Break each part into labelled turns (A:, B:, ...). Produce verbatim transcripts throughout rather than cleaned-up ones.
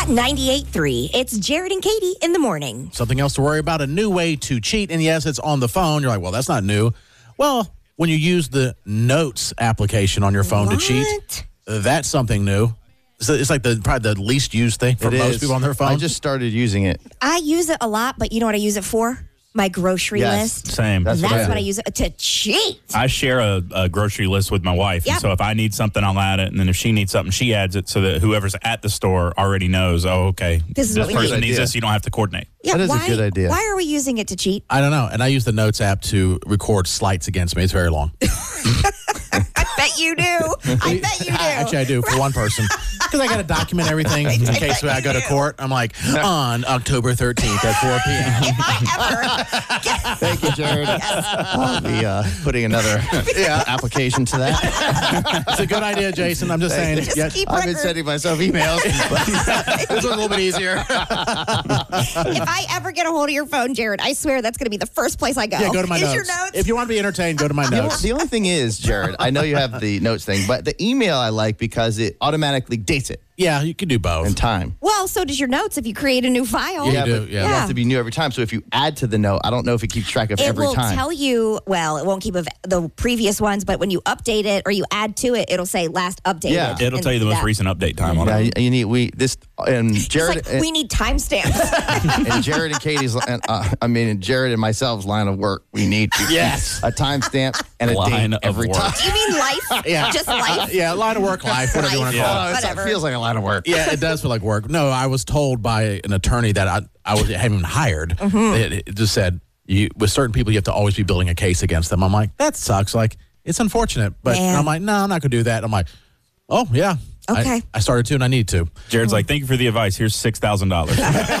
A: Hot ninety-eight point three. It's Jared and Katie in the morning.
B: Something else to worry about, a new way to cheat. And yes, it's on the phone. You're like, well, that's not new. Well, when you use the Notes application on your phone
A: What?
B: to cheat, that's something new. So it's like the probably the least used thing for
C: It
B: most
C: is.
B: people on their phone.
C: I just started using it.
A: I use it a lot, but you know what I use it for? My grocery
C: Yes.
A: list.
D: Same.
C: That's
A: That's
C: what I
A: what
C: do.
A: I use it to cheat.
D: I share a, a grocery list with my wife.
A: Yep.
D: And so if I need something, I'll add it. And then if she needs something, she adds it so that whoever's at the store already knows, oh, okay,
A: This is what we
D: person
C: need.
D: needs
C: Idea.
D: this. You don't have to coordinate.
A: Yeah,
C: That is a
A: why,
C: good idea.
A: Why are we using it to cheat?
B: I don't know. And I use the Notes app to record slights against me. It's very long.
A: I bet you do. I bet you do.
B: Actually, I do for one person. Because I got to document everything in case I go to court. I'm like, on October thirteenth at four p.m.
A: If I ever
C: Thank you, Jared. I'll be uh, putting another application to that.
B: It's a good idea, Jason. I'm just saying.
A: Just
B: Yeah,
A: keep
C: I've been
A: record.
C: sending myself emails.
B: this one's a little bit easier.
A: If I ever get a hold of your phone, Jared, I swear that's going to be the first place I go.
B: Yeah, go to my
A: Is
B: notes.
A: your notes?
B: If you want to be entertained, go to my
C: The only-
B: notes.
C: The only thing is, Jared, I know you have the notes thing, but the email I like because it automatically dates it
B: Yeah, you can do both.
C: in time.
A: Well, so does your notes if you create a new file.
B: Yeah, you do,
C: but
B: yeah.
C: you
A: Yeah.
C: have to be new every time. So if you add to the note, I don't know if it keeps track of
A: It
C: every
A: will
C: time.
A: tell you, well, it won't keep of the previous ones, but when you update it or you add to it, it'll say last updated.
C: Yeah.
D: It'll
A: And
D: tell you the most
A: that-
D: recent update time on
C: yeah,
D: it.
C: you, you need we this and
A: It's
C: Jared
A: like,
C: and,
A: we need timestamps.
C: and Jared and Katie's and, uh, I mean Jared and myself's line of work. We need to
B: Yes.
C: a timestamp and a
D: Line
C: date
D: of
C: every
D: work.
C: time.
A: Do you mean life?
B: Yeah.
A: Just life?
B: Yeah, line of work, life, whatever you want to
A: Life.
B: call
C: Oh,
B: it.
C: it's-
A: Whatever.
C: it feels like a line of work.
B: Yeah, it does feel like work. No, I was told by an attorney that I, I was, hadn't even hired.
A: Mm-hmm.
B: It, it just said, you, with certain people, you have to always be building a case against them. I'm like, that sucks. Like, it's unfortunate. But
A: Man.
B: I'm like, no, I'm not going to do that. I'm like, oh, yeah. I-
A: Okay.
B: I, started to and I need to.
D: Jared's like, thank you for the advice. Here's six thousand dollars.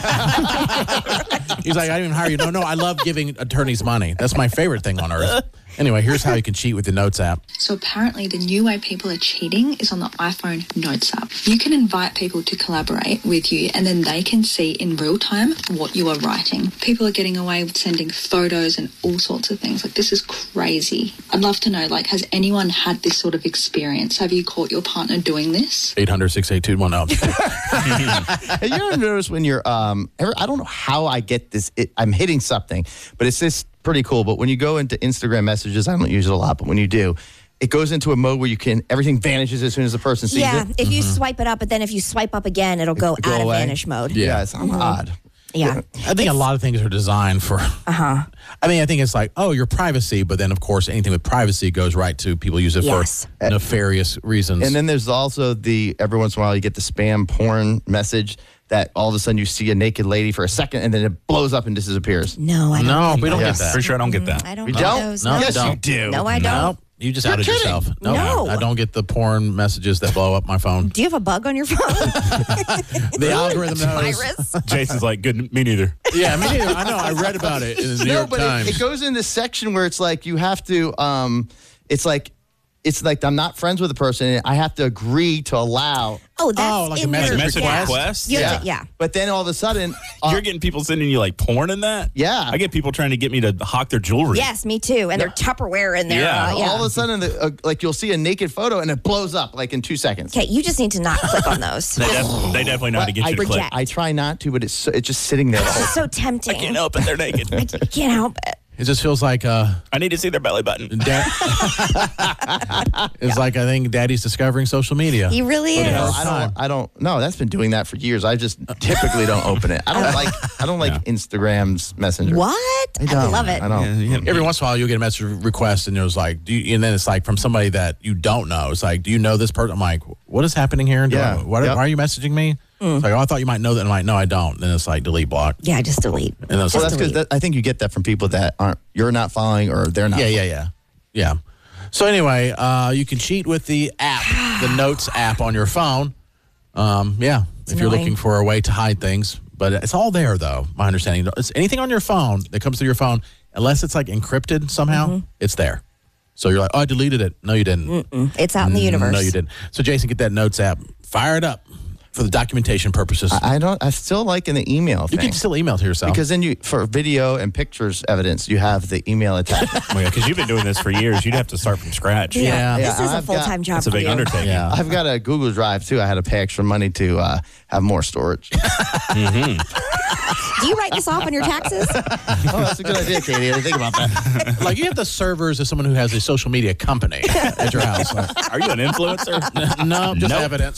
B: He's like, I didn't even hire you. No, no, I love giving attorneys money. That's my favorite thing on earth. Anyway, here's how you can cheat with the Notes app.
E: So apparently the new way people are cheating is on the iPhone Notes app. You can invite people to collaborate with you and then they can see in real time what you are writing. People are getting away with sending photos and all sorts of things. Like, this is crazy. I'd love to know, like, has anyone had this sort of experience? Have you caught your partner doing this?
B: eight hundred, six eight two, one oh.
C: Have you ever noticed when you're um ever, I don't know how I get this it, I'm hitting something, but it's just pretty cool. But when you go into Instagram messages, I don't use it a lot, but when you do, it goes into a mode where you can everything vanishes as soon as the person sees
A: Yeah,
C: it.
A: if you swipe it up, but then if you swipe up again, it'll go,
C: Go
A: out
C: away.
A: of vanish mode.
C: Yeah, it's odd.
A: Yeah.
B: I think a lot of things are designed for. Uh-huh. I mean, I think it's like, oh, your privacy, but then of course anything with privacy goes right to people use it
A: Yes.
B: for nefarious reasons.
C: And then there's also the every once in a while you get the spam porn message that all of a sudden you see a naked lady for a second and then it blows up and disappears.
A: No, I don't.
B: no,
A: think
B: we don't
A: that.
B: get
C: Yes.
B: that.
D: Pretty sure I don't get that.
A: I don't
C: We
A: know
C: don't?
A: those.
B: No,
C: Yes,
B: don't.
C: you do.
A: No, I don't.
B: No, you just outed
C: kidding.
B: yourself. No,
A: No.
B: I don't get the porn messages that blow up my phone.
A: Do you have a bug on your phone?
B: The algorithm knows.
A: Virus?
D: Jason's like, good, me neither.
B: Yeah, me neither. I know. I read about it in the New
C: No,
B: York
C: but
B: Times.
C: it, it goes in this section where it's like you have to um it's like it's like I'm not friends with the person and I have to agree to allow
A: Oh, that's
B: Oh, like a
A: in
B: message
A: your,
D: Message
A: yeah.
D: request?
A: You have
C: yeah.
A: to- yeah.
C: But then all of a sudden uh,
D: You're getting people sending you like porn in that?
C: Yeah.
D: I get people trying to get me to hawk their jewelry.
A: Yes, me too. And they're Tupperware in there.
D: Yeah.
A: Uh, yeah.
C: all of a sudden the, uh, like you'll see a naked photo and it blows up like in two seconds.
A: Okay, you just need to not click on those.
D: They, def- they definitely know how to get
C: I,
D: you to click.
A: reject.
C: I try not to, but it's so, it's just sitting there. the whole-
A: It's so tempting.
D: I can't help it. They're naked.
A: I can't help it.
B: It just feels like uh,
D: I need to see their belly button.
B: dad. It's like I think Daddy's discovering social media.
A: He really is.
C: No, I don't. I don't. No, that's been doing that for years. I just typically don't open it. I don't like. I don't like Instagram's Messenger.
A: What? I,
C: don't.
A: love it.
C: I don't.
B: Every once in a while, you'll get a message request, and it was like, do you, and then it's like from somebody that you don't know. It's like, do you know this person? I'm like, what is happening here? Do
C: Yeah.
B: I, what,
C: Yep.
B: Why are you messaging me? It's like, oh, I thought you might know that. And I'm like, no, I don't. Then it's like delete block.
A: Yeah, just delete.
B: And then it's
C: Well,
B: like,
C: that's because that, I think you get that from people that aren't. You're not following, or they're not.
B: yeah, yeah, yeah, yeah. So anyway, uh, you can cheat with the app, the Notes app on your phone. Um, yeah, if you're
A: annoying.
B: looking for a way to hide things, but it's all there though. My understanding, it's anything on your phone that comes through your phone, unless it's like encrypted somehow,
A: Mm-hmm.
B: it's there. So you're like, oh, I deleted it. No, you didn't.
A: It's out in the universe.
B: No, you didn't. So Jason, get that Notes app. Fire it up. for the documentation purposes.
C: I, I don't. I still like in the email
B: you
C: thing.
B: can still email to yourself.
C: Because then you, for video and pictures evidence, you have the email attached.
D: Oh, yeah, because you've been doing this for years. You'd have to start from scratch.
B: Yeah.
A: This
C: Yeah,
A: is a
C: I've
A: full
C: got-
A: time job.
D: That's a
A: for
D: big
A: you.
D: undertaking.
B: Yeah.
C: I've got a Google Drive too. I had to pay extra money to uh, have more storage.
A: Do you write this off on your taxes?
C: Oh, that's a good idea, Katie. I didn't think about that.
B: Like you have the servers of someone who has a social media company at your house. Like,
D: Are you an influencer?
B: no, just
D: Nope.
B: evidence.